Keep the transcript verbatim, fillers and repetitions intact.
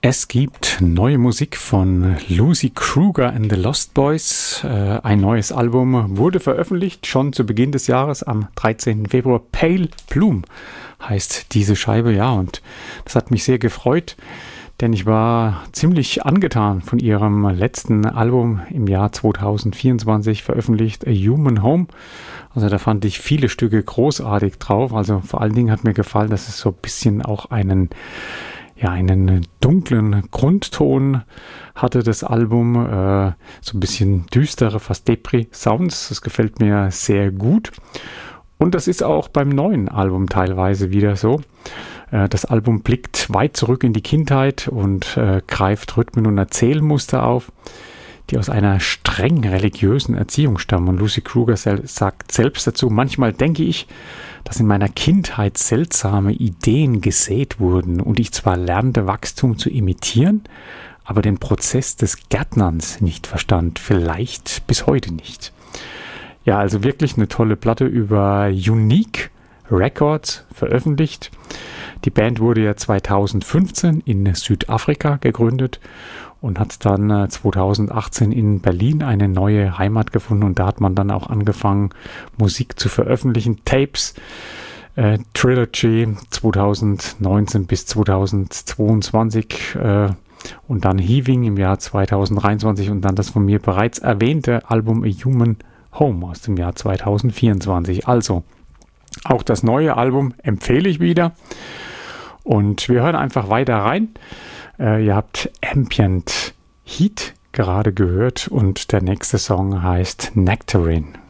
Es gibt neue Musik von Lucy Kruger and the Lost Boys. Äh, ein neues Album wurde veröffentlicht, schon zu Beginn des Jahres, am dreizehnten Februar. Pale Bloom heißt diese Scheibe, ja, und das hat mich sehr gefreut, denn ich war ziemlich angetan von ihrem letzten Album im Jahr zweitausendvierundzwanzig veröffentlicht, A Human Home. Also da fand ich viele Stücke großartig drauf. Also vor allen Dingen hat mir gefallen, dass es so ein bisschen auch einen ja, einen dunklen Grundton hatte das Album, äh, so ein bisschen düstere, fast Depri-Sounds. Das gefällt mir sehr gut. Und das ist auch beim neuen Album teilweise wieder so. Äh, das Album blickt weit zurück in die Kindheit und äh, greift Rhythmen und Erzählmuster auf, die aus einer streng religiösen Erziehung stammen. Und Lucy Kruger sel- sagt selbst dazu: Manchmal denke ich, dass in meiner Kindheit seltsame Ideen gesät wurden und ich zwar lernte, Wachstum zu imitieren, aber den Prozess des Gärtnerns nicht verstand, vielleicht bis heute nicht. Ja, also wirklich eine tolle Platte über Unique Records veröffentlicht. Die Band wurde ja zweitausendfünfzehn in Südafrika gegründet und hat dann äh, zweitausendachtzehn in Berlin eine neue Heimat gefunden, und da hat man dann auch angefangen, Musik zu veröffentlichen. Tapes, äh, Trilogy zweitausendneunzehn bis zweitausendzweiundzwanzig äh, und dann Heaving im Jahr zweitausenddreiundzwanzig und dann das von mir bereits erwähnte Album A Human Home aus dem Jahr zweitausendvierundzwanzig. Also, auch das neue Album empfehle ich wieder. Und wir hören einfach weiter rein. Äh, ihr habt Ambient Heat gerade gehört und der nächste Song heißt Nectarine.